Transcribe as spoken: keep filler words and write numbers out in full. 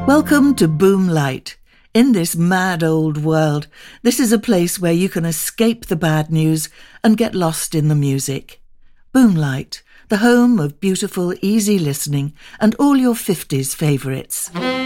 Welcome to Boomlight. In this mad old world, this is a place where you can escape the bad news and get lost in the music. Boomlight, the home of beautiful, easy listening and all your fifties favourites.